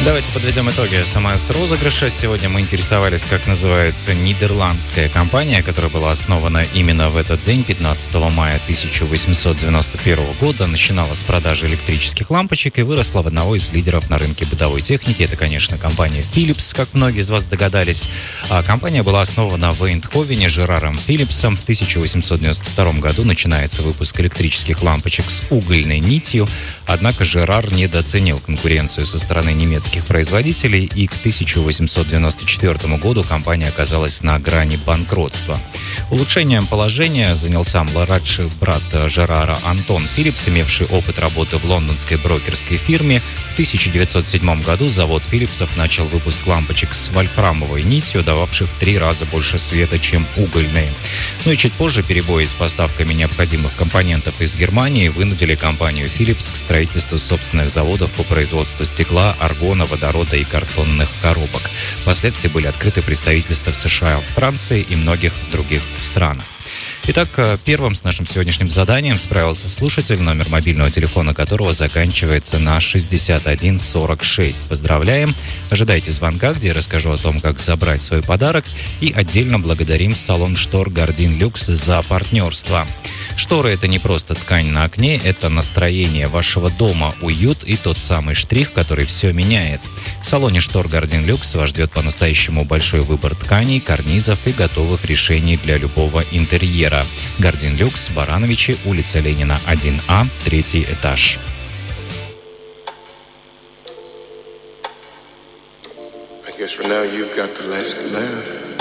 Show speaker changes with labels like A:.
A: Давайте подведем итоги СМС-розыгрыша. Сегодня мы интересовались, как называется нидерландская компания, которая была основана именно в этот день, 15 мая 1891 года. Начинала с продажи электрических лампочек и выросла в одного из лидеров на рынке бытовой техники. Это, конечно, компания Philips, как многие из вас догадались. Компания была основана в Эйндховене Жераром Филлипсом. В 1892 году начинается выпуск электрических лампочек с угольной нитью. Однако Жерар недооценил конкуренцию со стороны немецких производителей, и к 1894 году компания оказалась на грани банкротства. Улучшением положения занялся младший брат Жерара Антон Филлипс, имевший опыт работы в лондонской брокерской фирме. В 1907 году завод Филлипсов начал выпуск лампочек с вольфрамовой нитью, дававших в 3 раза больше света, чем угольные. Ну и чуть позже перебои с поставками необходимых компонентов из Германии вынудили компанию Philips к строительству собственных заводов по производству стекла, аргона, водорода и картонных коробок. Впоследствии были открыты представительства в США, Франции и многих других странах. Итак, первым с нашим сегодняшним заданием справился слушатель, номер мобильного телефона которого заканчивается на 6146. Поздравляем! Ожидайте звонка, где я расскажу о том, как забрать свой подарок, и отдельно благодарим салон штор Gardin Lux за партнерство. Шторы — это не просто ткань на окне, это настроение вашего дома, уют и тот самый штрих, который все меняет. В салоне штор Gardin Lux вас ждет по-настоящему большой выбор тканей, карнизов и готовых решений для любого интерьера. Gardin Lux, Барановичи, улица Ленина, 1А, 3-й этаж.
B: I guess for now you've got the last laugh.